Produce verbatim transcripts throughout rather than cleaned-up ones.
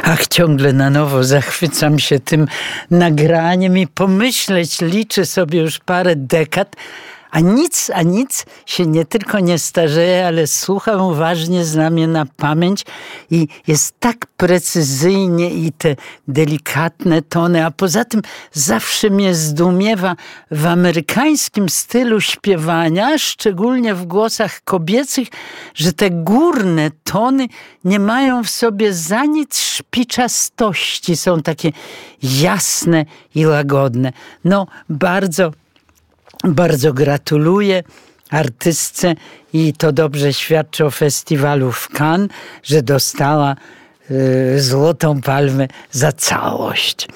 Ach, ciągle na nowo zachwycam się tym nagraniem i pomyśleć, liczę sobie już parę dekad, a nic, a nic się nie tylko nie starzeje, ale słucham uważnie, znam je na pamięć i jest tak precyzyjnie i te delikatne tony, a poza tym zawsze mnie zdumiewa w amerykańskim stylu śpiewania, szczególnie w głosach kobiecych, że te górne tony nie mają w sobie za nic szpiczastości, są takie jasne i łagodne. No, bardzo Bardzo gratuluję artystce i to dobrze świadczy o festiwalu w Cannes, że dostała y, Złotą Palmę za całość.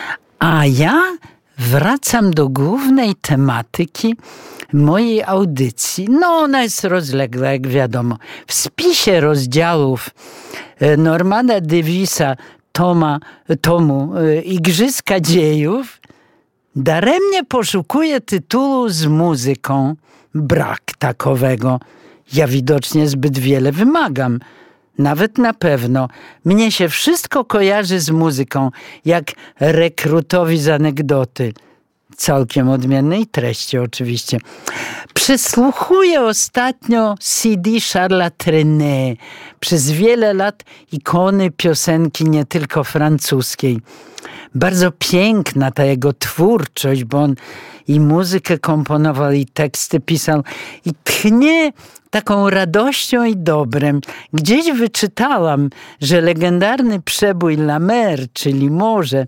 A ja wracam do głównej tematyki mojej audycji. No ona jest rozległa, jak wiadomo. W spisie rozdziałów Normana Davisa Toma, tomu y, Igrzyska Dziejów daremnie poszukuję tytułu z muzyką. Brak takowego. Ja widocznie zbyt wiele wymagam. Nawet na pewno. Mnie się wszystko kojarzy z muzyką, jak rekrutowi z anegdoty. Całkiem odmiennej treści oczywiście. Przesłuchuję ostatnio C D Charlesa Trenet. Przez wiele lat ikony piosenki nie tylko francuskiej. Bardzo piękna ta jego twórczość, bo on i muzykę komponował, i teksty pisał, i tchnie taką radością i dobrem. Gdzieś wyczytałam, że legendarny przebój La Mer, czyli morze,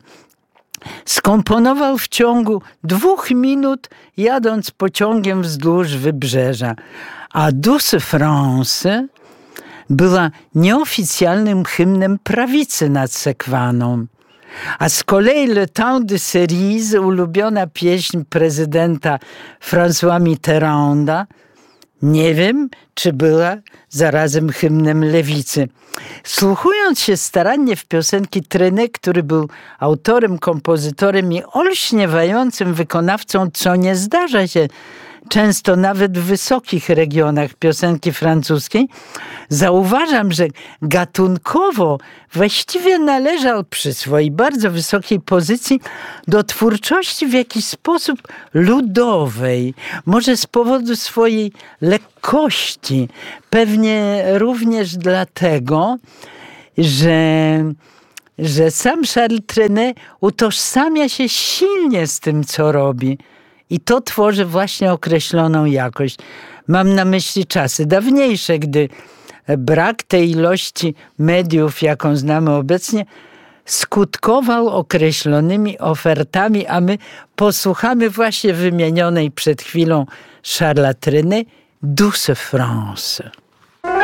skomponował w ciągu dwóch minut, jadąc pociągiem wzdłuż wybrzeża. A Douce France była nieoficjalnym hymnem prawicy nad Sekwaną. A z kolei Le Temps de Cerise, ulubiona pieśń prezydenta François Mitterranda, nie wiem, czy była zarazem hymnem lewicy. Słuchując się starannie w piosenki Trenet, który był autorem, kompozytorem i olśniewającym wykonawcą, co nie zdarza się często nawet w wysokich regionach piosenki francuskiej, zauważam, że gatunkowo właściwie należał przy swojej bardzo wysokiej pozycji do twórczości w jakiś sposób ludowej. Może z powodu swojej lekkości. Pewnie również dlatego, że że sam Charles Trenet utożsamia się silnie z tym, co robi. I to tworzy właśnie określoną jakość. Mam na myśli czasy dawniejsze, gdy brak tej ilości mediów, jaką znamy obecnie, skutkował określonymi ofertami, a my posłuchamy właśnie wymienionej przed chwilą Charlesa Trenet Douce France.